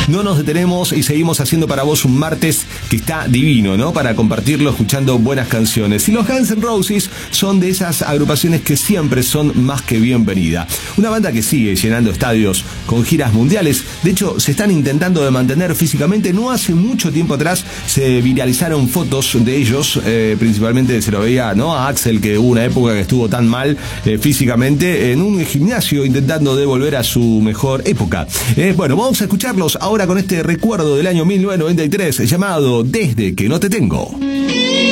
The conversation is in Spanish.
No nos detenemos y seguimos haciendo para vos un martes que está divino, ¿no? Para compartirlo escuchando buenas canciones. Y los Guns N' Roses son de esas agrupaciones que siempre son más que bienvenida. Una banda que sigue llenando estadios con giras mundiales. De hecho, se están intentando de mantener físicamente. No hace mucho tiempo atrás se viralizaron fotos de ellos, principalmente se lo veía, ¿no? A Axel, que hubo una época que estuvo tan mal físicamente, en un gimnasio intentando de volver a su mejor época. Bueno, vamos a escucharlos ahora con este recuerdo del año 1993 llamado Desde que no te tengo.